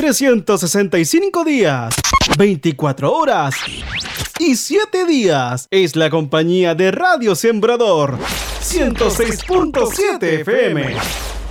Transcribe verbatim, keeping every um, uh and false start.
trescientos sesenta y cinco días, veinticuatro horas y siete días es la compañía de Radio Sembrador ciento seis punto siete F M.